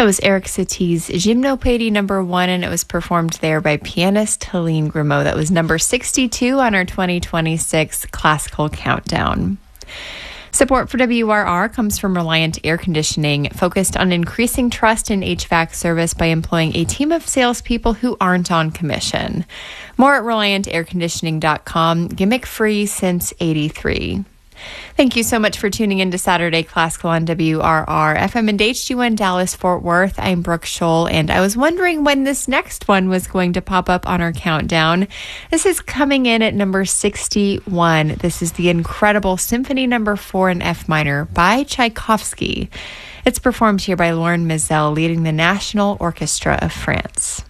That was Eric Satie's Gymnopédie number 1, and it was performed there by pianist Helene Grimaud. That was number 62 on our 2026 Classical Countdown. Support for WRR comes from Reliant Air Conditioning, focused on increasing trust in HVAC service by employing a team of salespeople who aren't on commission. More at ReliantAirConditioning.com, gimmick-free since '83. Thank you so much for tuning in to Saturday Classical on WRR FM and HD1 Dallas Fort Worth. I'm Brooke Scholl, and I was wondering when this next one was going to pop up on our countdown. This is coming in at number 61. This is the incredible Symphony number 4 in F minor by Tchaikovsky. It's performed here by Lauren Mizell, leading the National Orchestra of France.